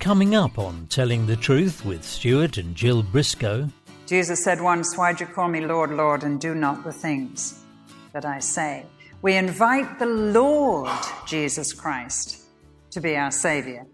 coming up on Telling the Truth with Stuart and Jill Briscoe. Jesus said once, "Why do you call me Lord, Lord, and do not the things that I say?" We invite the Lord Jesus Christ to be our Savior.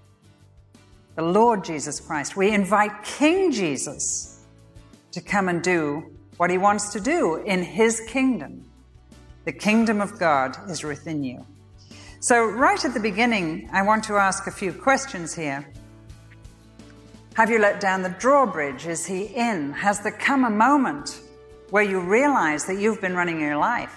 The Lord Jesus Christ. We invite King Jesus to come and do what he wants to do in his kingdom. The kingdom of God is within you. So right at the beginning, I want to ask a few questions here. Have you let down the drawbridge? Is he in? Has there come a moment where you realize that you've been running your life?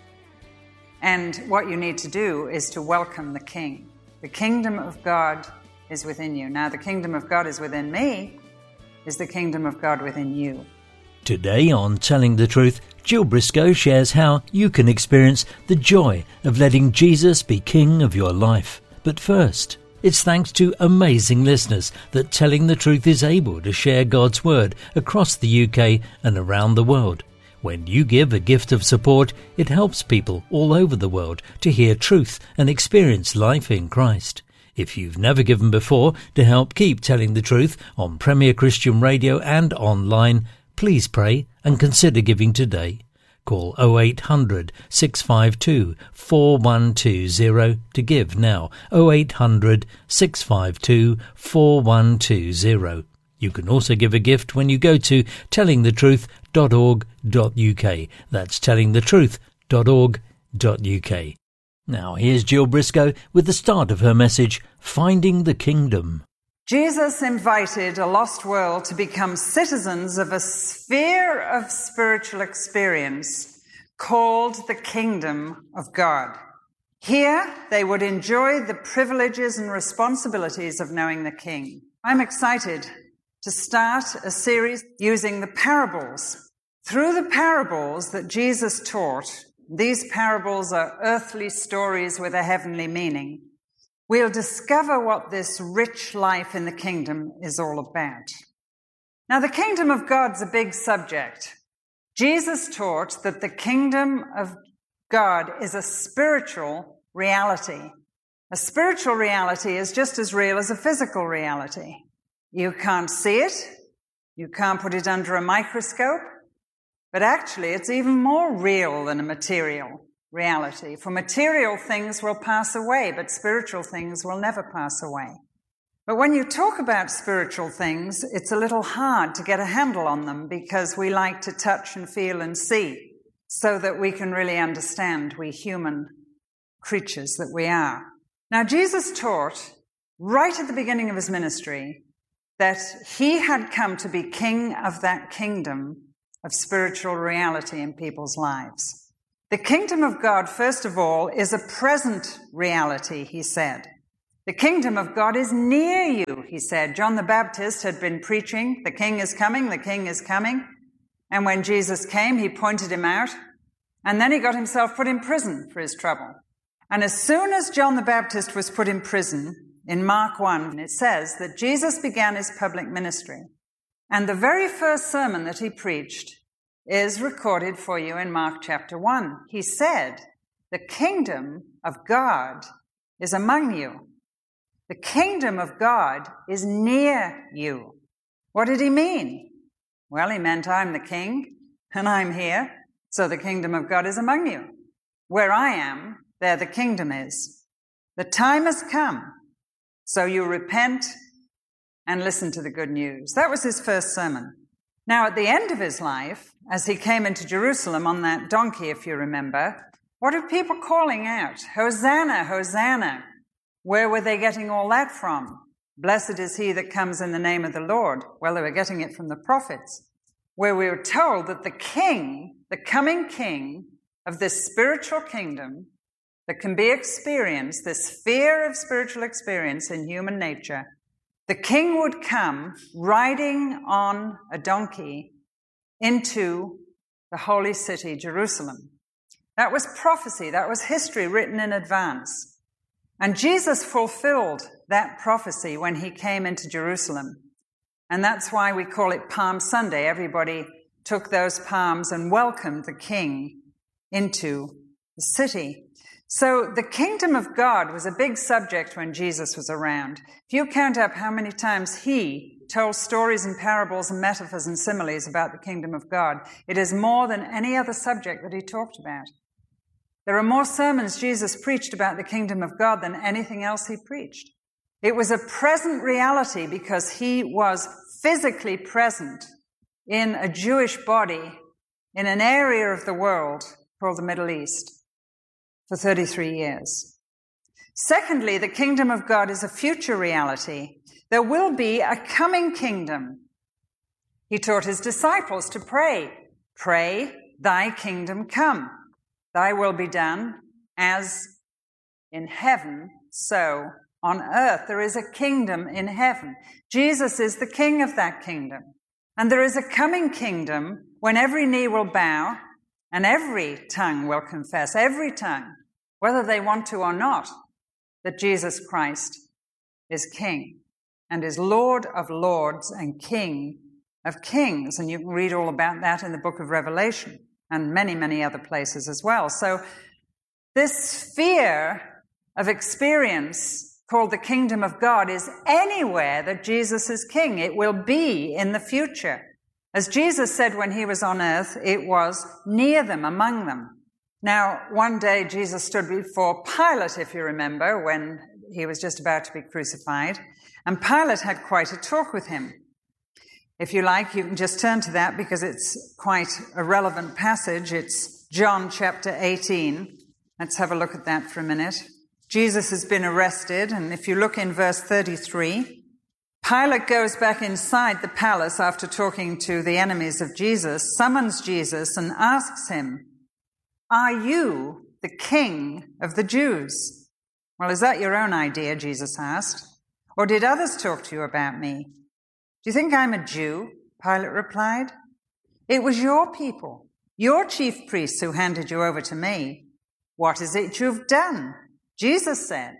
And what you need to do is to welcome the King. The kingdom of God is within you. Now, the kingdom of God is within me. Is the kingdom of God within you? Today on Telling the Truth, Jill Briscoe shares how you can experience the joy of letting Jesus be King of your life. But first, it's thanks to amazing listeners that Telling the Truth is able to share God's Word across the UK and around the world. When you give a gift of support, it helps people all over the world to hear truth and experience life in Christ. If you've never given before to help keep Telling the Truth on Premier Christian Radio and online, please pray and consider giving today. Call 0800 652 4120 to give now. 0800 652 4120. You can also give a gift when you go to tellingthetruth.org.uk. That's tellingthetruth.org.uk. Now here's Jill Briscoe with the start of her message, Finding the Kingdom. Jesus invited a lost world to become citizens of a sphere of spiritual experience called the Kingdom of God. Here, they would enjoy the privileges and responsibilities of knowing the King. I'm excited to start a series using the parables. Through the parables that Jesus taught, these parables are earthly stories with a heavenly meaning. We'll discover what this rich life in the kingdom is all about. Now, the kingdom of God's a big subject. Jesus taught that the kingdom of God is a spiritual reality. A spiritual reality is just as real as a physical reality. You can't see it. You can't put it under a microscope. But actually, it's even more real than a material reality. For material things will pass away, but spiritual things will never pass away. But when you talk about spiritual things, it's a little hard to get a handle on them because we like to touch and feel and see so that we can really understand, we human creatures that we are. Now, Jesus taught right at the beginning of his ministry that he had come to be king of that kingdom of spiritual reality in people's lives. The kingdom of God, first of all, is a present reality, he said. The kingdom of God is near you, he said. John the Baptist had been preaching, the king is coming, the king is coming. And when Jesus came, he pointed him out. And then he got himself put in prison for his trouble. And as soon as John the Baptist was put in prison, in Mark 1, it says that Jesus began his public ministry. And the very first sermon that he preached is recorded for you in Mark chapter 1. He said, "The kingdom of God is among you. The kingdom of God is near you." What did he mean? Well, he meant I'm the king and I'm here, so the kingdom of God is among you. Where I am, there the kingdom is. The time has come, so you repent and listen to the good news. That was his first sermon. Now, at the end of his life, as he came into Jerusalem on that donkey, if you remember, what are people calling out? Hosanna, Hosanna. Where were they getting all that from? Blessed is he that comes in the name of the Lord. Well, they were getting it from the prophets, where we were told that the king, the coming king of this spiritual kingdom that can be experienced, this sphere of spiritual experience in human nature, the king would come riding on a donkey into the holy city, Jerusalem. That was prophecy. That was history written in advance. And Jesus fulfilled that prophecy when he came into Jerusalem. And that's why we call it Palm Sunday. Everybody took those palms and welcomed the king into the city. So the kingdom of God was a big subject when Jesus was around. If you count up how many times he told stories and parables and metaphors and similes about the kingdom of God, it is more than any other subject that he talked about. There are more sermons Jesus preached about the kingdom of God than anything else he preached. It was a present reality because he was physically present in a Jewish body in an area of the world called the Middle East for 33 years. Secondly, the kingdom of God is a future reality. There will be a coming kingdom. He taught his disciples to pray, "Pray, thy kingdom come. Thy will be done as in heaven, so on earth." There is a kingdom in heaven. Jesus is the king of that kingdom. And there is a coming kingdom when every knee will bow and every tongue will confess, every tongue, whether they want to or not, that Jesus Christ is king and is Lord of lords and King of kings. And you can read all about that in the book of Revelation and many, many other places as well. So this sphere of experience called the kingdom of God is anywhere that Jesus is king. It will be in the future. As Jesus said when he was on earth, it was near them, among them. Now, one day Jesus stood before Pilate, if you remember, when he was just about to be crucified, and Pilate had quite a talk with him. If you like, you can just turn to that because it's quite a relevant passage. It's John chapter 18. Let's have a look at that for a minute. Jesus has been arrested, and if you look in verse 33, Pilate goes back inside the palace after talking to the enemies of Jesus, summons Jesus and asks him, "Are you the king of the Jews?" "Well, is that your own idea?" Jesus asked. "Or did others talk to you about me?" "Do you think I'm a Jew?" Pilate replied. "It was your people, your chief priests who handed you over to me. What is it you've done?" Jesus said,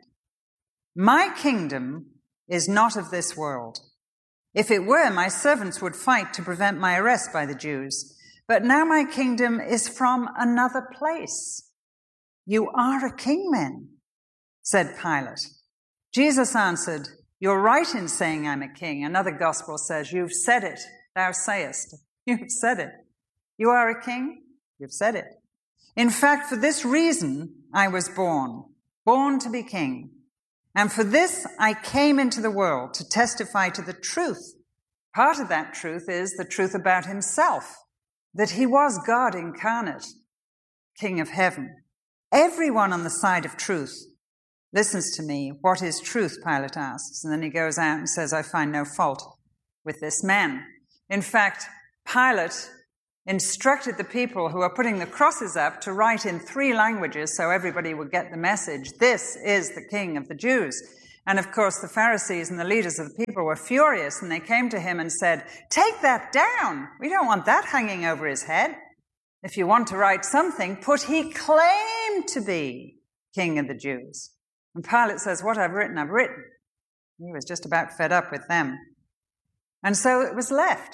"My kingdom is not of this world. If it were, my servants would fight to prevent my arrest by the Jews. But now my kingdom is from another place." "You are a king then?" said Pilate. Jesus answered, "You're right in saying I'm a king." Another gospel says, "You've said it, thou sayest." You've said it. You are a king? You've said it. "In fact, for this reason I was born to be king. And for this I came into the world, to testify to the truth." Part of that truth is the truth about himself, that he was God incarnate, King of heaven. Everyone on the side of truth listens to me. "What is truth?" Pilate asks. And then he goes out and says, "I find no fault with this man." In fact, Pilate instructed the people who are putting the crosses up to write in 3 languages so everybody would get the message, "This is the King of the Jews." And of course, the Pharisees and the leaders of the people were furious, and they came to him and said, "Take that down. We don't want that hanging over his head. If you want to write something, put he claimed to be King of the Jews." And Pilate says, "What I've written, I've written." He was just about fed up with them. And so it was left.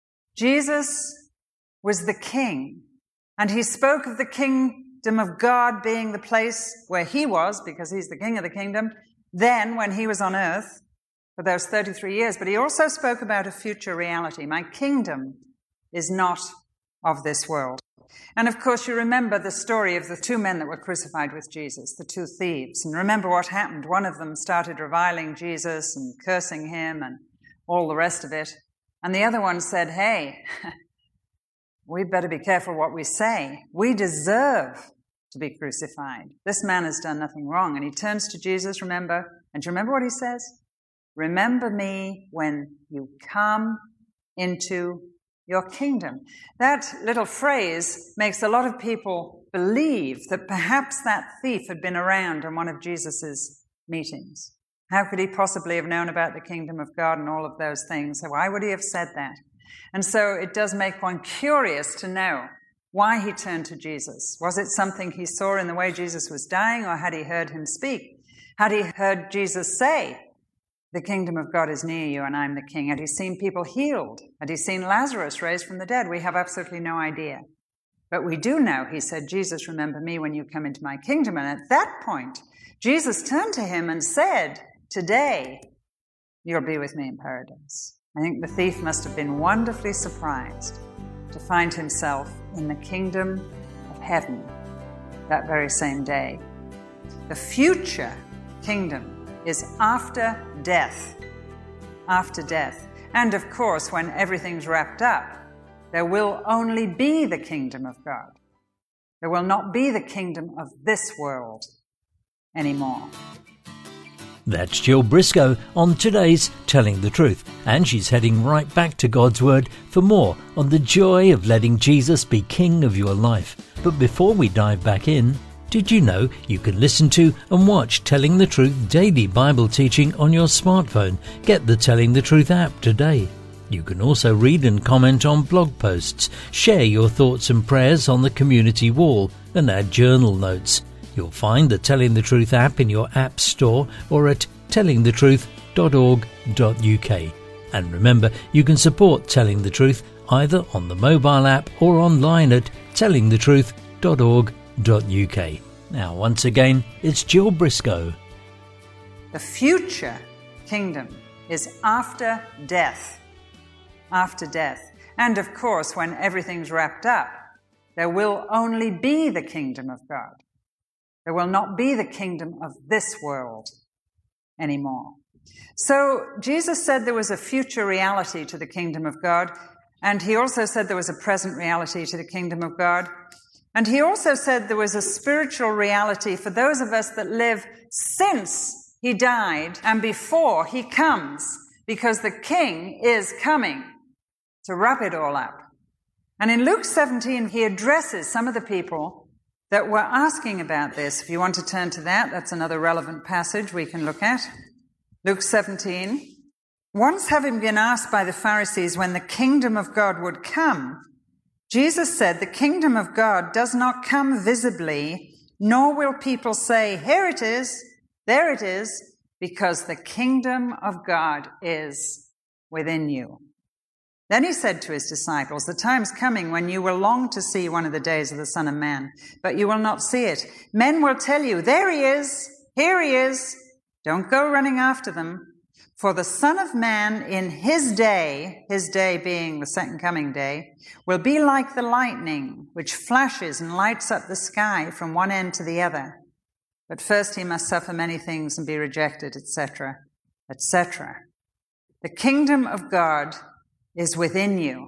Jesus was the king, and he spoke of the kingdom of God being the place where he was, because he's the king of the kingdom, then when he was on earth for those 33 years. But he also spoke about a future reality. My kingdom is not of this world. And of course, you remember the story of the 2 men that were crucified with Jesus, the 2 thieves. And remember what happened. One of them started reviling Jesus and cursing him and all the rest of it. And the other one said, "Hey, we'd better be careful what we say. We deserve to be crucified. This man has done nothing wrong." And he turns to Jesus, remember, and do you remember what he says? "Remember me when you come into your kingdom." That little phrase makes a lot of people believe that perhaps that thief had been around in one of Jesus's meetings. How could he possibly have known about the kingdom of God and all of those things? So why would he have said that? And so it does make one curious to know why he turned to Jesus. Was it something he saw in the way Jesus was dying, or had he heard him speak? Had he heard Jesus say, "The kingdom of God is near you and I'm the king"? Had he seen people healed? Had he seen Lazarus raised from the dead? We have absolutely no idea. But we do know, he said, Jesus, remember me when you come into my kingdom. And at that point, Jesus turned to him and said, today, you'll be with me in paradise. I think the thief must have been wonderfully surprised to find himself in the kingdom of heaven that very same day. The future kingdom is after death. After death. And of course, when everything's wrapped up, there will only be the kingdom of God. There will not be the kingdom of this world anymore. That's Jill Briscoe on today's Telling the Truth, and she's heading right back to God's Word for more on the joy of letting Jesus be King of your life. But before we dive back in, did you know you can listen to and watch Telling the Truth daily Bible teaching on your smartphone? Get the Telling the Truth app today. You can also read and comment on blog posts, share your thoughts and prayers on the community wall, and add journal notes. You'll find the Telling the Truth app in your app store or at tellingthetruth.org.uk. And remember, you can support Telling the Truth either on the mobile app or online at tellingthetruth.org.uk. Now, once again, it's Jill Briscoe. The future kingdom is after death. After death. And of course, when everything's wrapped up, there will only be the kingdom of God. There will not be the kingdom of this world anymore. So Jesus said there was a future reality to the kingdom of God, and he also said there was a present reality to the kingdom of God. And he also said there was a spiritual reality for those of us that live since he died and before he comes, because the king is coming to wrap it all up. And in Luke 17, he addresses some of the people that were asking about this. If you want to turn to that, that's another relevant passage we can look at. Luke 17. Once having been asked by the Pharisees when the kingdom of God would come, Jesus said, the kingdom of God does not come visibly, nor will people say, here it is, there it is, because the kingdom of God is within you. Then he said to his disciples, the time's coming when you will long to see one of the days of the Son of Man, but you will not see it. Men will tell you, there he is, here he is. Don't go running after them. For the Son of Man in his day being the second coming day, will be like the lightning, which flashes and lights up the sky from one end to the other. But first he must suffer many things and be rejected, etc., etc. The kingdom of God is within you.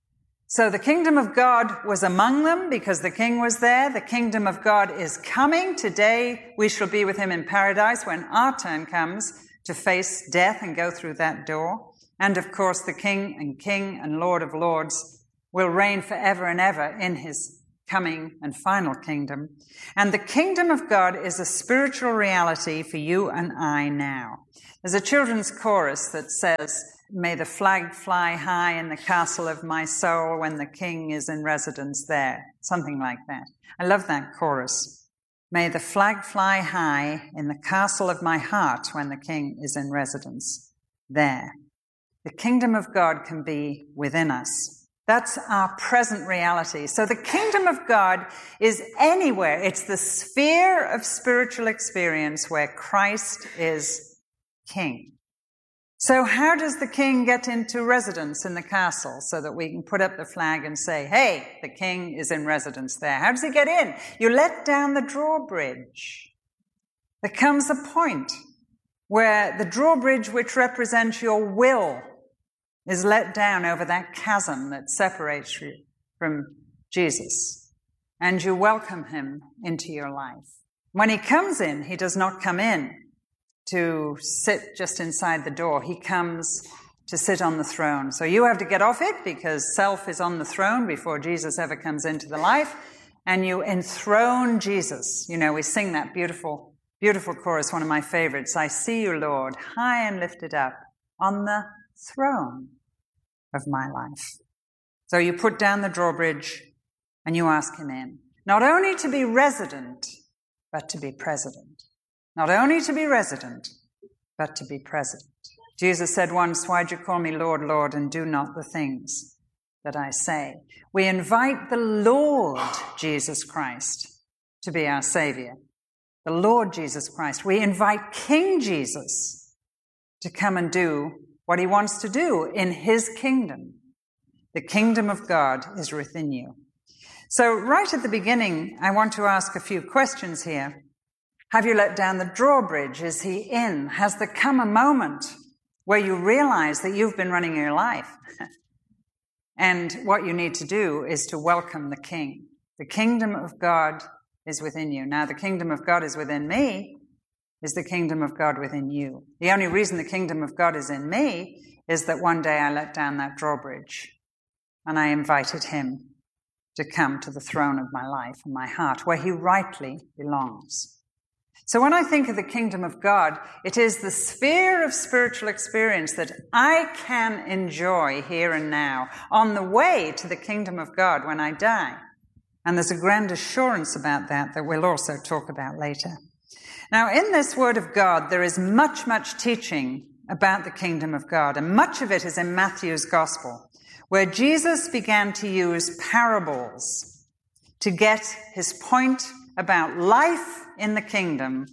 So the kingdom of God was among them because the king was there. The kingdom of God is coming. Today we shall be with him in paradise when our turn comes to face death and go through that door. And of course the King and Lord of Lords will reign forever and ever in his coming and final kingdom. And the kingdom of God is a spiritual reality for you and I now. There's a children's chorus that says, may the flag fly high in the castle of my soul when the king is in residence there. Something like that. I love that chorus. May the flag fly high in the castle of my heart when the king is in residence there. The kingdom of God can be within us. That's our present reality. So the kingdom of God is anywhere. It's the sphere of spiritual experience where Christ is king. So how does the king get into residence in the castle so that we can put up the flag and say, hey, the king is in residence there? How does he get in? You let down the drawbridge. There comes a point where the drawbridge, which represents your will, is let down over that chasm that separates you from Jesus. And you welcome him into your life. When he comes in, he does not come in to sit just inside the door. He comes to sit on the throne. So you have to get off it because self is on the throne before Jesus ever comes into the life. And you enthrone Jesus. You know, we sing that beautiful, beautiful chorus, one of my favorites. I see you, Lord, high and lifted up on the throne of my life. So you put down the drawbridge and you ask him in. Not only to be resident, but to be president. Not only to be resident, but to be president. Jesus said once, why do you call me Lord, Lord, and do not the things that I say. We invite the Lord Jesus Christ to be our Savior. The Lord Jesus Christ. We invite King Jesus to come and do what he wants to do in his kingdom. The kingdom of God is within you. So right at the beginning, I want to ask a few questions here. Have you let down the drawbridge? Is he in? Has there come a moment where you realize that you've been running your life? And what you need to do is to welcome the King. The kingdom of God is within you. Now, the kingdom of God is within me. Is the kingdom of God within you? The only reason the kingdom of God is in me is that one day I let down that drawbridge and I invited him to come to the throne of my life and my heart, where he rightly belongs. So when I think of the kingdom of God, it is the sphere of spiritual experience that I can enjoy here and now on the way to the kingdom of God when I die. And there's a grand assurance about that we'll also talk about later. Now, in this word of God, there is much, much teaching about the kingdom of God, and much of it is in Matthew's gospel, where Jesus began to use parables to get his point about life in the kingdom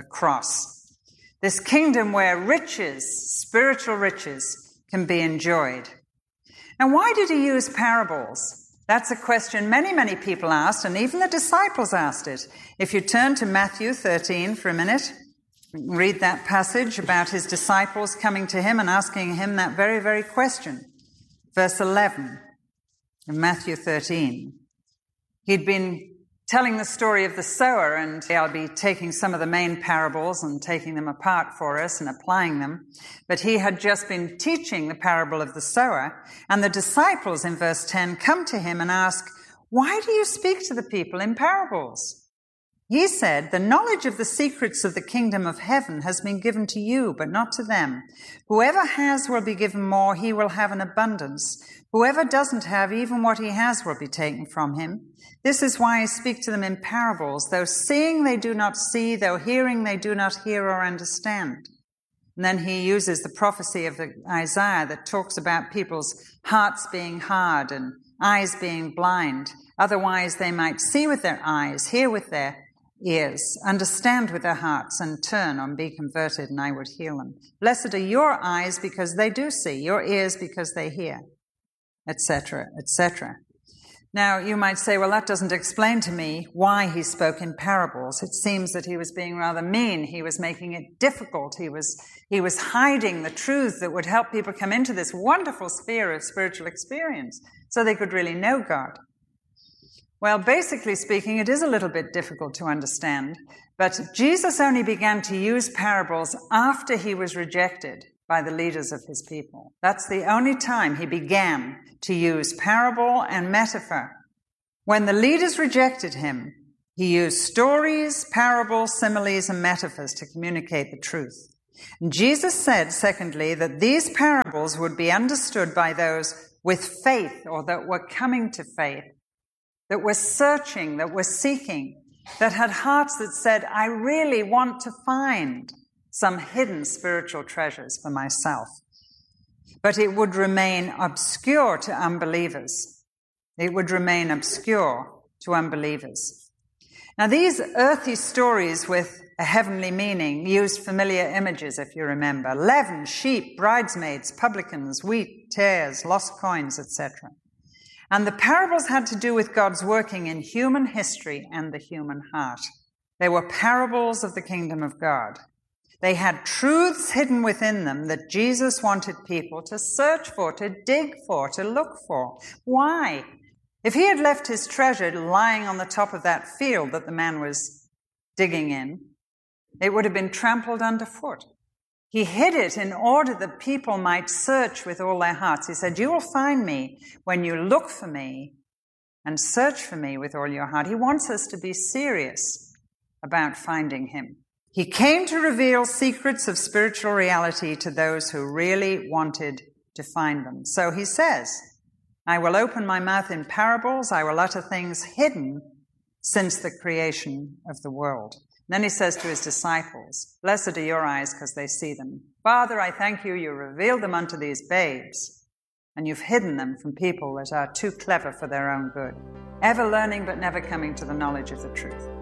across. This kingdom where riches, spiritual riches, can be enjoyed. Now, why did he use parables? That's a question many, many people asked, and even the disciples asked it. If you turn to Matthew 13 for a minute, read that passage about his disciples coming to him and asking him that very, very question. Verse 11 in Matthew 13. He'd been telling the story of the sower, and I'll be taking some of the main parables and taking them apart for us and applying them. But he had just been teaching the parable of the sower, and the disciples in verse 10 come to him and ask, "Why do you speak to the people in parables?" He said, "The knowledge of the secrets of the kingdom of heaven has been given to you, but not to them. Whoever has will be given more, he will have an abundance. Whoever doesn't have, even what he has will be taken from him. This is why I speak to them in parables. Though seeing they do not see, though hearing they do not hear or understand." And then he uses the prophecy of Isaiah that talks about people's hearts being hard and eyes being blind. Otherwise they might see with their eyes, hear with their ears, understand with their hearts, and turn and be converted, and I would heal them. Blessed are your eyes because they do see, your ears because they hear, etc., etc. Now, you might say, well, that doesn't explain to me why he spoke in parables. It seems that he was being rather mean. He was making it difficult. He was hiding the truth that would help people come into this wonderful sphere of spiritual experience so they could really know God. Well, basically speaking, it is a little bit difficult to understand, but Jesus only began to use parables after he was rejected by the leaders of his people. That's the only time he began to use parable and metaphor. When the leaders rejected him, he used stories, parables, similes, and metaphors to communicate the truth. And Jesus said, secondly, that these parables would be understood by those with faith, or that were coming to faith, that were searching, that were seeking, that had hearts that said, I really want to find some hidden spiritual treasures for myself. But it would remain obscure to unbelievers. It would remain obscure to unbelievers. Now, these earthy stories with a heavenly meaning used familiar images, if you remember. Leaven, sheep, bridesmaids, publicans, wheat, tares, lost coins, etc. And the parables had to do with God's working in human history and the human heart. They were parables of the kingdom of God. They had truths hidden within them that Jesus wanted people to search for, to dig for, to look for. Why? If he had left his treasure lying on the top of that field that the man was digging in, it would have been trampled underfoot. He hid it in order that people might search with all their hearts. He said, you will find me when you look for me and search for me with all your heart. He wants us to be serious about finding him. He came to reveal secrets of spiritual reality to those who really wanted to find them. So he says, I will open my mouth in parables. I will utter things hidden since the creation of the world. And then he says to his disciples, blessed are your eyes because they see them. Father, I thank you, you revealed them unto these babes. and you've hidden them from people that are too clever for their own good, ever learning but never coming to the knowledge of the truth.